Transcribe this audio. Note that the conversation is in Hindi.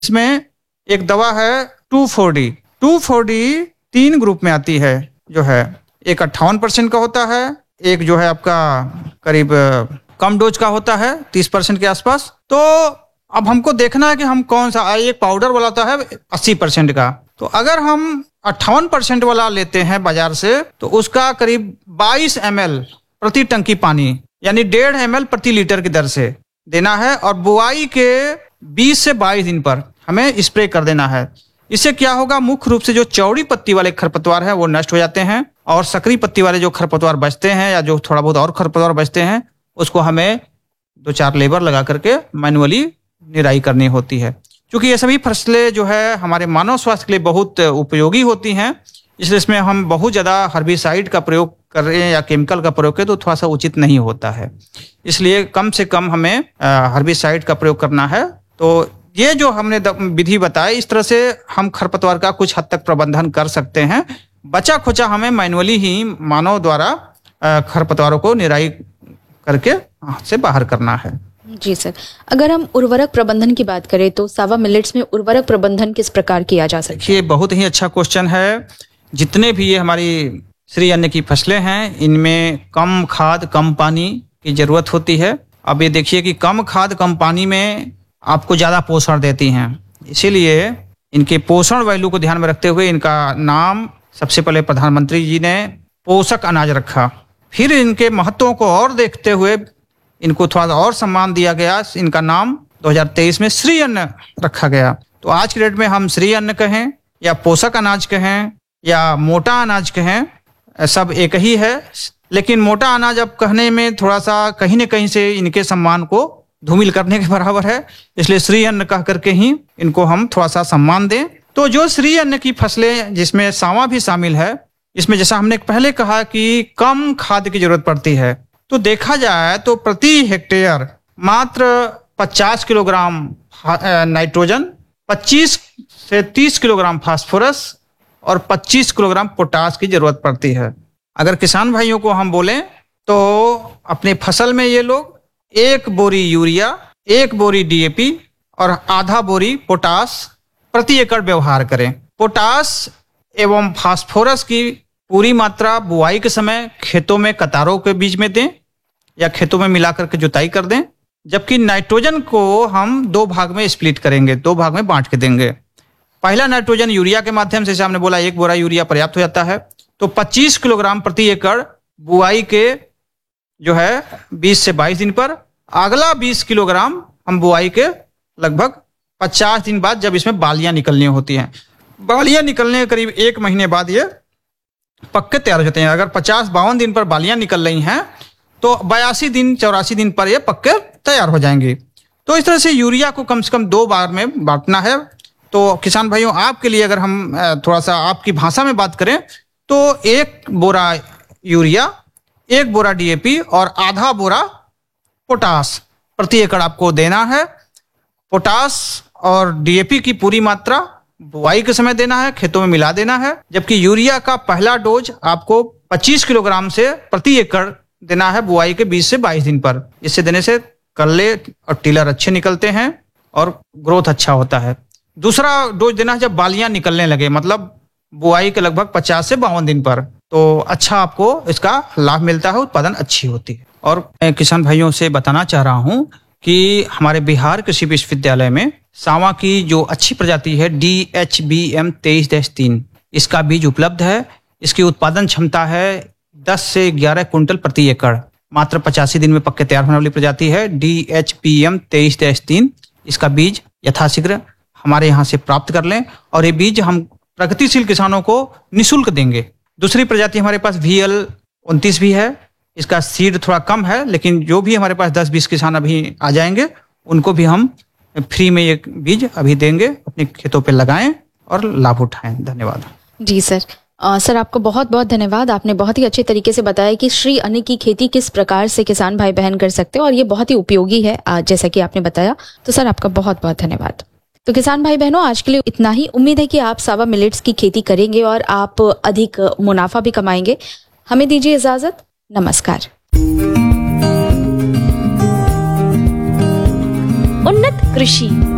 इसमें एक दवा है 2,4-D। 2,4-D 3 ग्रुप में आती है, जो है एक 58% का होता है, एक जो है आपका करीब कम डोज का होता है 30% के आसपास। तो अब हमको देखना है कि हम कौन सा, एक पाउडर वाला होता है 80% का, तो अगर हम 58% वाला लेते हैं बाजार से तो उसका करीब 22 ml प्रति टंकी पानी यानी 1.5 ml प्रति लीटर की दर से देना है और बुआई के 20 से 22 दिन पर हमें स्प्रे कर देना है। इससे क्या होगा, मुख्य रूप से जो चौड़ी पत्ती वाले खरपतवार हैं वो नष्ट हो जाते हैं और सकरी पत्ती वाले जो खरपतवार बचते हैं या जो थोड़ा बहुत और खरपतवार बचते हैं उसको हमें 2-4 लेबर लगा करके मैनुअली निराई करनी होती है। क्योंकि ये सभी फसलें जो है हमारे मानव स्वास्थ्य के लिए बहुत उपयोगी होती हैं, इसलिए इसमें हम बहुत ज़्यादा हर्बिसाइड का प्रयोग कर रहे हैं या केमिकल का प्रयोग करें तो थोड़ा सा उचित नहीं होता है। इसलिए कम से कम हमें हर्बिसाइड का प्रयोग करना है। तो ये जो हमने विधि बताई, इस तरह से हम खरपतवार का कुछ हद तक प्रबंधन कर सकते हैं। बचा खुचा हमें मैनुअली ही मानव द्वारा खरपतवारों को निराई करके हाथ से बाहर करना है। जी सर, अगर हम उर्वरक प्रबंधन की बात करें तो सावा मिलेट्स में उर्वरक प्रबंधन किस प्रकार किया जा सकता है? ये बहुत ही अच्छा क्वेश्चन है। जितने भी ये हमारी श्री अन्न की फसलें हैं इनमें कम खाद कम पानी की जरूरत होती है। अब ये देखिए कि कम खाद कम पानी में आपको ज़्यादा पोषण देती हैं, इसीलिए इनके पोषण वैल्यू को ध्यान में रखते हुए इनका नाम सबसे पहले प्रधानमंत्री जी ने पोषक अनाज रखा। फिर इनके महत्वों को और देखते हुए इनको थोड़ा और सम्मान दिया गया। इनका नाम 2023 में श्री अन्न रखा गया। तो आज के डेट में हम श्री अन्न कहें या पोषक अनाज कहें या मोटा अनाज कहें, सब एक ही है। लेकिन मोटा अनाज अब कहने में थोड़ा सा कहीं न कहीं से इनके सम्मान को धूमिल करने के बराबर है, इसलिए श्री अन्न कह करके ही इनको हम थोड़ा सा सम्मान दें। तो जो श्री अन्न की फसलें जिसमें सावा भी शामिल है, इसमें जैसा हमने पहले कहा कि कम खाद की जरूरत पड़ती है, तो देखा जाए तो प्रति हेक्टेयर मात्र 50 किलोग्राम नाइट्रोजन, 25 से 30 किलोग्राम फास्फोरस और 25 किलोग्राम पोटास की जरूरत पड़ती है। अगर किसान भाइयों को हम बोलें तो अपने फसल में ये लोग 1 बोरी यूरिया, 1 बोरी DAP और आधा बोरी पोटास प्रति एकड़ व्यवहार करें। पोटास एवं फास्फोरस की पूरी मात्रा बुआई के समय खेतों में कतारों के बीच में दें या खेतों में मिलाकर के जुताई कर दें, जबकि नाइट्रोजन को हम 2 भाग में स्प्लिट करेंगे, 2 भाग में बांट के देंगे। पहला नाइट्रोजन यूरिया के माध्यम से, जैसे हमने बोला 1 बोरा यूरिया पर्याप्त हो जाता है, तो 25 किलोग्राम प्रति एकड़ बुआई के जो है 20 से 22 दिन पर। अगला 20 किलोग्राम हम बुआई के लगभग 50 दिन बाद, जब इसमें बालियां निकलनी होती हैं। बालियां निकलने के करीब 1 महीने बाद ये पक्के तैयार हो जाते हैं। अगर 50-52 दिन पर बालियां निकल रही हैं तो 82-84 दिन पर ये पक्के तैयार हो जाएंगे। तो इस तरह से यूरिया को कम से कम 2 बार में बांटना है। तो किसान भाइयों, आपके लिए अगर हम थोड़ा सा आपकी भाषा में बात करें तो 1 बोरा यूरिया, 1 बोरा DAP और आधा बोरा पोटास प्रति एकड़ आपको देना है। पोटास और DAP की पूरी मात्रा बुआई के समय देना है, खेतों में मिला देना है, जबकि यूरिया का पहला डोज आपको 25 किलोग्राम से प्रति एकड़ देना है बुआई के 20 से 22 दिन पर। इससे देने से कल्ले और टिलर अच्छे निकलते हैं और ग्रोथ अच्छा होता है। दूसरा डोज देना है जब बालियां निकलने लगे, मतलब बुआई के लगभग 50 से 52 दिन पर, तो अच्छा आपको इसका लाभ मिलता है, उत्पादन अच्छी होती है। और मैं किसान भाइयों से बताना चाह रहा हूं कि हमारे बिहार कृषि विश्वविद्यालय में सावा की जो अच्छी प्रजाति है DHBM 23-3, इसका बीज उपलब्ध है। इसकी उत्पादन क्षमता है 10 से 11 कुंटल प्रति एकड़। मात्र 85 दिन में पक्के तैयार होने वाली प्रजाति है DHBM 23-3। इसका बीज यथाशीघ्र हमारे यहाँ से प्राप्त कर लें और ये बीज हम प्रगतिशील किसानों को निःशुल्क देंगे। दूसरी प्रजाति हमारे पास VL-29 भी है। इसका सीड थोड़ा कम है, लेकिन जो भी हमारे पास 10-20 किसान अभी आ जाएंगे उनको भी हम फ्री में ये बीज अभी देंगे। अपने खेतों पे लगाएं और लाभ उठाएं। धन्यवाद। जी सर। सर, आपको बहुत बहुत धन्यवाद। आपने बहुत ही अच्छे तरीके से बताया कि श्री अन्न की खेती किस प्रकार से किसान भाई बहन कर सकते हैं और ये बहुत ही उपयोगी है जैसा कि आपने बताया। तो सर, आपका बहुत बहुत धन्यवाद। तो किसान भाई बहनों, आज के लिए इतना ही। उम्मीद है कि आप सावा मिलेट्स की खेती करेंगे और आप अधिक मुनाफा भी कमाएंगे। हमें दीजिए इजाजत। नमस्कार। उन्नत कृषि।